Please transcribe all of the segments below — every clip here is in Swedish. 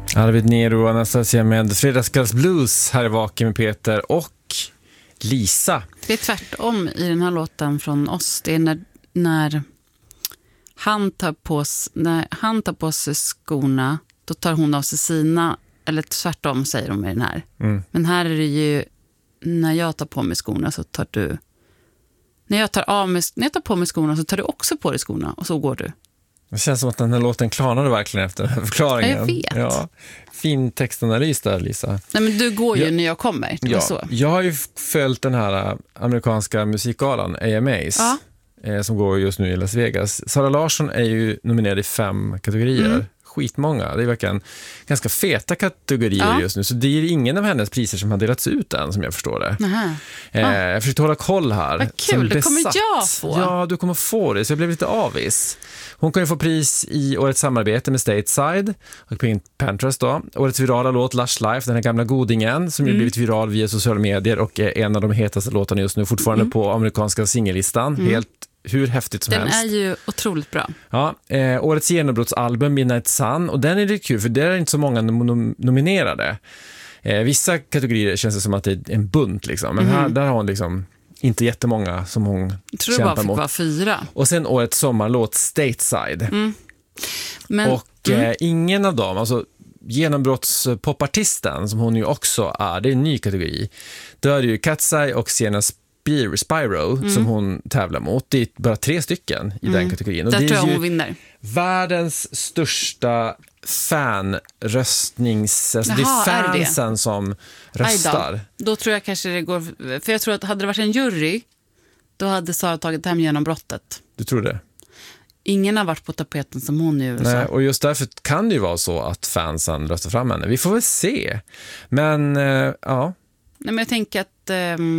Arvid Nero och Anastasia med Fredagskvällsblues här i Vaken med Peter och Lisa. Det är tvärtom i den här låten från oss. Det är när han tar på sig skorna, då tar hon av sig sina, eller tvärtom säger de i den här. Men här är det ju, när jag tar på mig skorna så tar du, när jag tar på mig skorna så tar du också på dig skorna och så går du. Det känns som att den här låten klarnade verkligen efter den här förklaringen. Jag vet. Ja, fin textanalys där, Lisa. Nej, men du går ju när jag kommer. Ja, så. jag har ju följt den här amerikanska musikgalan, AMAs, som går just nu i Las Vegas. Sara Larsson är ju nominerad i 5 kategorier. Skitmånga. Det är verkligen ganska feta kategorier just nu. Så det är ingen av hennes priser som har delats ut än, som jag förstår det. Jag försökte hålla koll här. Vad kul, det kommer jag få. Ja, du kommer få det. Så jag blev lite avis. Hon kan ju få pris i årets samarbete med Stateside och Pink Panthers då. Årets virala låt Lush Life, den här gamla godingen som ju blivit viral via sociala medier och är en av de hetaste låtarna just nu fortfarande på amerikanska singellistan. Helt hur häftigt som helst. Den är ju otroligt bra. Ja, årets genombrottsalbum Midnight Sun, och den är lite kul för det är inte så många nominerade. Vissa kategorier känns det som att det är en bunt liksom, men här, där har hon liksom inte jättemånga som hon tror kämpar bara mot. Vara 4. Och sen årets sommarlåt Stateside. Men, och ingen av dem, alltså genombrottspopartisten som hon ju också är, det är en ny kategori. Då är det ju Katsai och Sienna Spyro som hon tävlar mot. Det är bara 3 stycken i den kategorin. Och där det tror jag är hon vinner. Världens största fanröstnings... Alltså det är fansen som röstar. Då tror jag kanske det går... För jag tror att hade det varit en jury, då hade Sara tagit hem genombrottet. Du tror det? Ingen har varit på tapeten som hon i USA. Nej, och just därför kan det ju vara så att fansen röstar fram henne. Vi får väl se. Men, ja... Nej, men jag tänker att...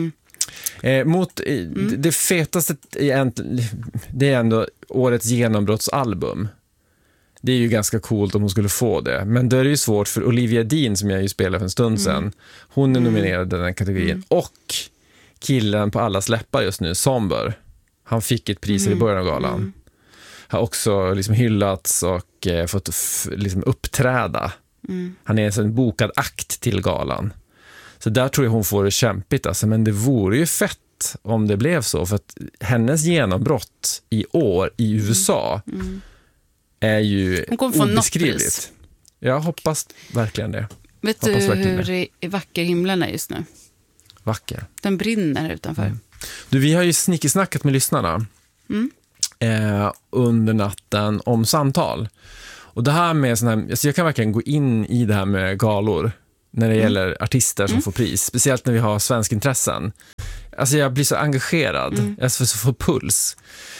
det fetaste det är ändå årets genombrottsalbum. Det är ju ganska coolt om hon skulle få det. Men då är det ju svårt för Olivia Dean, som jag ju spelade för en stund sedan. Hon är nominerad i den kategorin. Och killen på allas läppar just nu, Somber. Han fick ett pris i början av galan. Har också liksom hyllats och fått liksom uppträda. Han är en bokad akt till galan. Så där tror jag hon får det kämpigt. Alltså. Men det vore ju fett om det blev så. För att hennes genombrott i år i USA är ju obeskrivligt. Jag hoppas verkligen det. Vet du hur vacker himlen är just nu? Vacker. Den brinner här utanför. Du, vi har ju snickesnackat med lyssnarna under natten om samtal. Och det här med sån här, alltså jag kan verkligen gå in i det här med galor när det gäller artister som får pris. Speciellt när vi har svensk intressen. Alltså jag blir så engagerad. Jag får puls.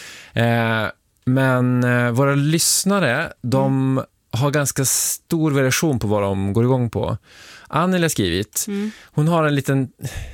Men våra lyssnare, de har ganska stor variation på vad de går igång på. Anneli har skrivit. Hon har en liten...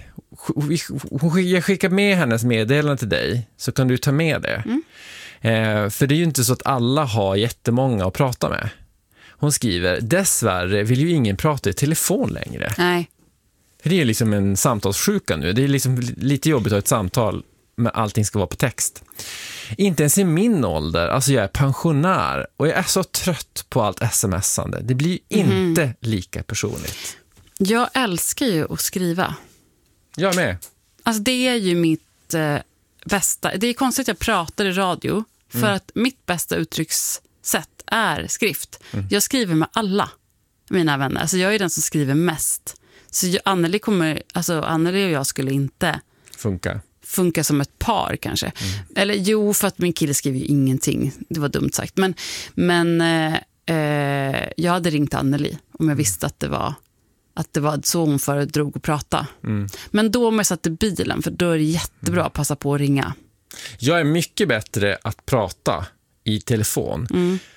Jag skickar med hennes meddelande till dig, så kan du ta med det. För det är ju inte så att alla har jättemånga att prata med. Hon skriver, dessvärre vill ju ingen prata i telefon längre. Nej. För det är ju liksom en samtalssjuka nu. Det är liksom lite jobbigt att ha ett samtal men allting ska vara på text. Inte ens i min ålder, alltså jag är pensionär och jag är så trött på allt smsande. Det blir inte lika personligt. Jag älskar ju att skriva. Jag med. Alltså det är ju mitt bästa. Det är konstigt att jag pratar i radio för att mitt bästa uttryckssätt är skrift. Jag skriver med alla mina vänner. Alltså jag är den som skriver mest. Så Anneli och jag skulle inte funka som ett par kanske. Eller jo, för att min kille skriver ju ingenting. Det var dumt sagt. Men jag hade ringt Anneli om jag visste att det var så hon föredrog att prata. Men då om jag satt i bilen, för då är det jättebra att passa på att ringa. Jag är mycket bättre att prata i telefon.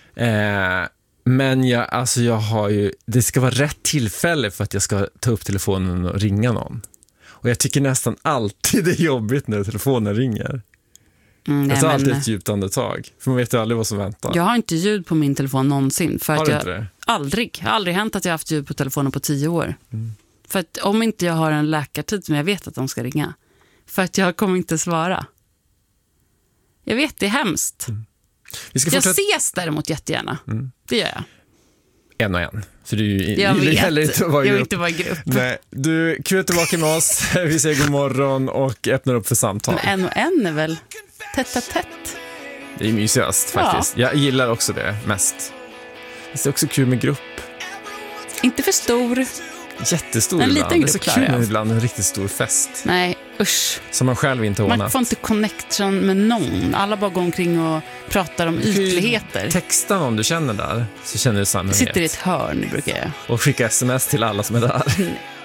Men jag har ju, det ska vara rätt tillfälle för att jag ska ta upp telefonen och ringa någon. Och jag tycker nästan alltid det är jobbigt när telefonen ringer. Jag tar alltid ett djupt andetag. För man vet ju aldrig vad som väntar. Jag har inte ljud på min telefon någonsin. För har att du jag inte det? Aldrig. Jag har aldrig hänt att jag har haft ljud på telefonen på 10 år. För att om inte jag har en läkartid som jag vet att de ska ringa. För att jag kommer inte svara. Jag vet, det är hemskt. Jag ses däremot jättegärna. Det gör jag. en och en. För du Jag vet, heller inte att vara i jag vill grupp. inte vara i grupp. Nej, du, kul att du var tillbaka med oss. Vi säger god morgon och öppnar upp för samtal. Men en och en är väl tätt a tätt? Det är mysigast faktiskt. Jag gillar också det mest. Det är också kul med grupp. Inte för stor. Jättestor En ibland. liten Det är så grupp klarar kul jag. ibland, en riktigt stor fest. Nej, usch. Som man själv inte ordnat. Man får inte connection med någon. Alla bara går omkring och pratar om ytligheter. Texta någon du känner där, så känner du samhörighet. Sitter i ett hörn, brukar jag. Och skicka sms till alla som är där.